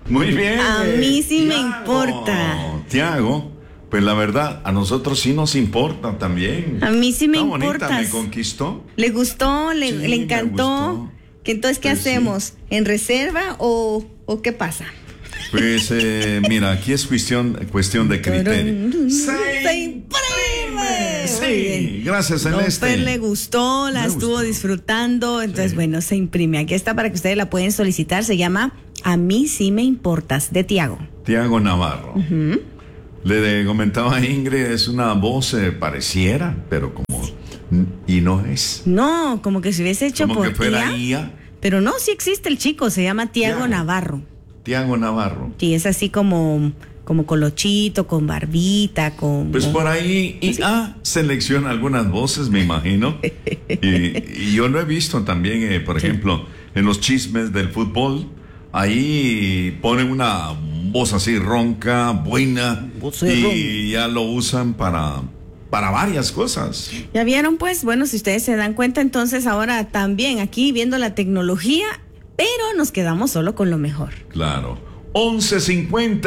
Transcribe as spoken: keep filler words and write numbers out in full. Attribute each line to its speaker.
Speaker 1: Muy bien.
Speaker 2: A mí sí me
Speaker 1: Tiago.
Speaker 2: importa.
Speaker 1: Tiago, pues la verdad, a nosotros sí nos importa también.
Speaker 2: A mí sí me
Speaker 1: Está
Speaker 2: importa.
Speaker 1: bonita, me conquistó.
Speaker 2: ¿Le gustó? ¿Le,
Speaker 1: Sí,
Speaker 2: le
Speaker 1: me
Speaker 2: encantó?
Speaker 1: gustó.
Speaker 2: ¿Que entonces qué
Speaker 1: Pues
Speaker 2: hacemos?
Speaker 1: sí.
Speaker 2: ¿En reserva o, o qué pasa?
Speaker 1: Pues eh, mira, aquí es cuestión, cuestión de criterio.
Speaker 2: ¡Se imprime!
Speaker 1: Sí, gracias,
Speaker 2: Don
Speaker 1: Celeste.
Speaker 2: Fer le gustó, la
Speaker 1: Me
Speaker 2: estuvo
Speaker 1: gustó.
Speaker 2: disfrutando, entonces
Speaker 1: Sí.
Speaker 2: bueno, se imprime. Aquí está para que ustedes la pueden solicitar, se llama A mí sí me importas, de Tiago.
Speaker 1: Tiago Navarro. Le comentaba a Ingrid, es una voz eh, pareciera, pero como... Y no es.
Speaker 2: No, como que se hubiese hecho
Speaker 1: Como
Speaker 2: por
Speaker 1: que fuera
Speaker 2: tía,
Speaker 1: I A.
Speaker 2: pero no, sí existe el chico, se llama Tiago
Speaker 1: Tiago.
Speaker 2: Navarro.
Speaker 1: Tiago Navarro.
Speaker 2: Sí, es así como, como colochito, con barbita, con...
Speaker 1: Pues por ahí I A selecciona algunas voces, me imagino. Y, y yo lo he visto también, eh, por ejemplo, en los chismes del fútbol. Ahí ponen una voz así ronca, buena,
Speaker 2: Voz
Speaker 1: y
Speaker 2: ronca.
Speaker 1: ya lo usan para, para varias cosas.
Speaker 2: Ya vieron, pues, bueno, si ustedes se dan cuenta, entonces ahora también aquí viendo la tecnología, pero nos quedamos solo con lo mejor.
Speaker 1: Claro. once cincuenta